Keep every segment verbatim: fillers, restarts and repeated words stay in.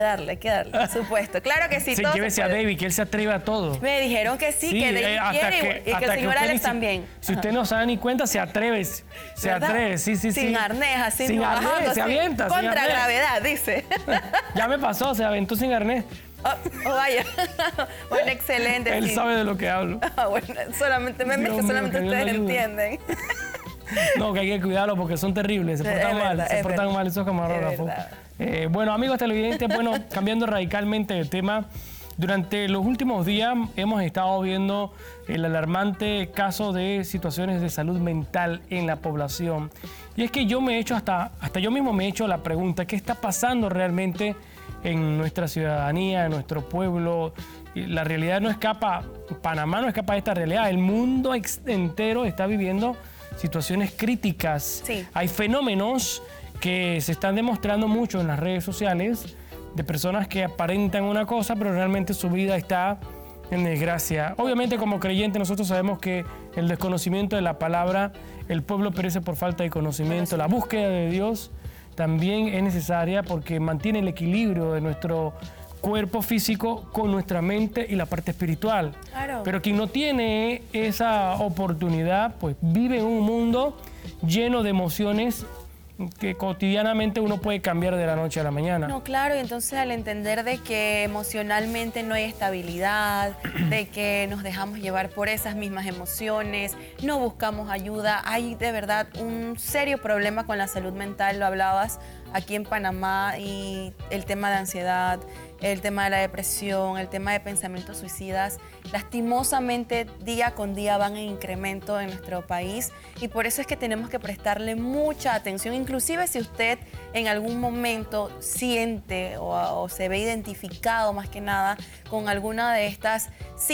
darle, que darle, por supuesto. Claro que sí. Sí, llévese a David, que él se atreve a todo. Me dijeron que sí, sí que David eh, quiere que, y que el señor Alex si, también. Si usted no se da ni cuenta, se atreve, se ¿verdad? atreve, sí, sí, sin sí. Arnés, así sin arnés, bajando, se avienta. Contra sin arnés. gravedad, dice. Ya me pasó, se aventó sin arnés. Oh, oh, vaya. Bueno, excelente. Él sí. sabe de lo que hablo. Ah, bueno, solamente memes Dios que mío, solamente que Dios ustedes me ayude. entienden. No, que hay que cuidarlo porque son terribles, se portan Es mal, verdad, se es portan verdad. mal esos camarógrafos. Es verdad. Eh, bueno, amigos televidentes, bueno, cambiando radicalmente de tema, durante los últimos días hemos estado viendo el alarmante caso de situaciones de salud mental en la población. Y es que yo me he hecho hasta, hasta yo mismo me he hecho la pregunta, ¿qué está pasando realmente en nuestra ciudadanía, en nuestro pueblo? Y la realidad no escapa, Panamá no escapa de esta realidad, el mundo entero está viviendo situaciones críticas. Sí. Hay fenómenos que se están demostrando mucho en las redes sociales de personas que aparentan una cosa, pero realmente su vida está en desgracia. Obviamente, como creyentes, nosotros sabemos que el desconocimiento de la palabra, el pueblo perece por falta de conocimiento. La búsqueda de Dios también es necesaria porque mantiene el equilibrio de nuestro cuerpo físico con nuestra mente y la parte espiritual. Claro. Pero quien no tiene esa oportunidad, pues vive en un mundo lleno de emociones que cotidianamente uno puede cambiar de la noche a la mañana. No, claro, y entonces al entender de que emocionalmente no hay estabilidad, de que nos dejamos llevar por esas mismas emociones, no buscamos ayuda, hay de verdad un serio problema con la salud mental, lo hablabas aquí en Panamá, y el tema de ansiedad, el tema de la depresión, el tema de pensamientos suicidas, lastimosamente día con día van en incremento en nuestro país, y por eso es que tenemos que prestarle mucha atención, inclusive si usted en algún momento siente o, o se ve identificado más que nada con alguna de estas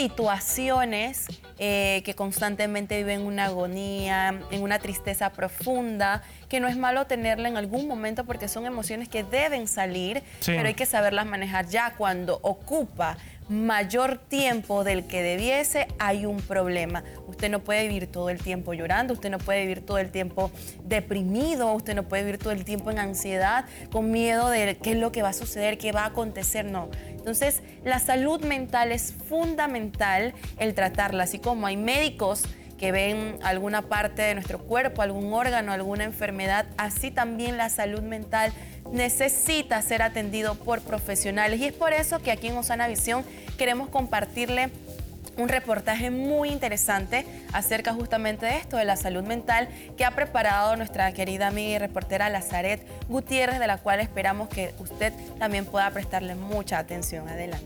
situaciones eh, que constantemente vive en una agonía, en una tristeza profunda, que no es malo tenerla en algún momento porque son emociones que deben salir, sí. pero hay que saberlas manejar. Ya cuando ocupa mayor tiempo del que debiese, hay un problema. Usted no puede vivir todo el tiempo llorando, usted no puede vivir todo el tiempo deprimido, usted no puede vivir todo el tiempo en ansiedad, con miedo de qué es lo que va a suceder, qué va a acontecer, no. Entonces, la salud mental es fundamental el tratarla, así como hay médicos que ven alguna parte de nuestro cuerpo, algún órgano, alguna enfermedad, así también la salud mental necesita ser atendido por profesionales. Y es por eso que aquí en Osana Visión queremos compartirle un reportaje muy interesante acerca justamente de esto, de la salud mental, que ha preparado nuestra querida amiga y reportera Lazaret Gutiérrez, de la cual esperamos que usted también pueda prestarle mucha atención. Adelante.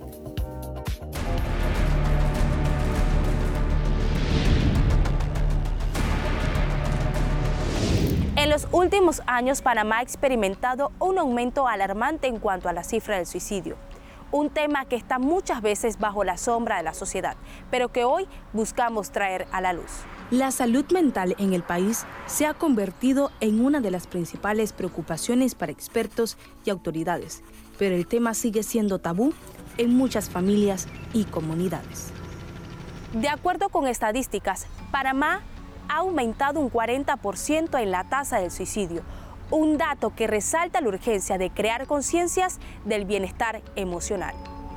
En los últimos años, Panamá ha experimentado un aumento alarmante en cuanto a la cifra del suicidio. Un tema que está muchas veces bajo la sombra de la sociedad, pero que hoy buscamos traer a la luz. La salud mental en el país se ha convertido en una de las principales preocupaciones para expertos y autoridades, pero el tema sigue siendo tabú en muchas familias y comunidades. De acuerdo con estadísticas, Panamá ha aumentado un cuarenta por ciento en la tasa del suicidio, un dato que resalta la urgencia de crear conciencias del bienestar emocional.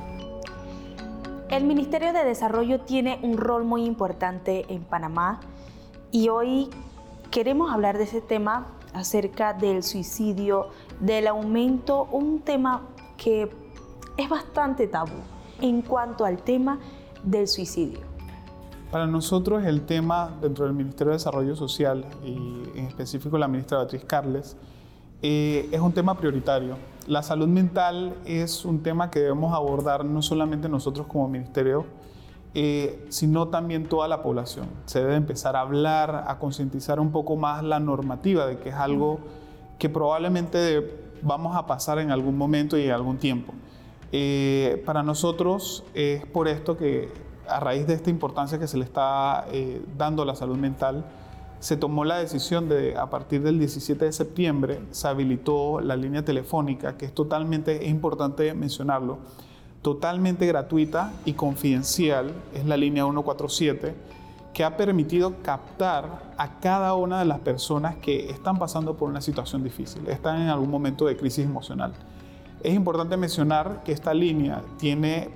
El Ministerio de Desarrollo tiene un rol muy importante en Panamá y hoy queremos hablar de ese tema acerca del suicidio, del aumento, un tema que es bastante tabú en cuanto al tema del suicidio. Para nosotros el tema dentro del Ministerio de Desarrollo Social y en específico la ministra Beatriz Carles eh, es un tema prioritario. La salud mental es un tema que debemos abordar no solamente nosotros como ministerio, eh, sino también toda la población. Se debe empezar a hablar, a concientizar un poco más la normativa de que es algo que probablemente vamos a pasar en algún momento y en algún tiempo. Eh, para nosotros es por esto que a raíz de esta importancia que se le está eh, dando a la salud mental, se tomó la decisión de, a partir del diecisiete de septiembre, se habilitó la línea telefónica, que es totalmente, es importante mencionarlo, totalmente gratuita y confidencial, es la línea ciento cuarenta y siete, que ha permitido captar a cada una de las personas que están pasando por una situación difícil, están en algún momento de crisis emocional. Es importante mencionar que esta línea tiene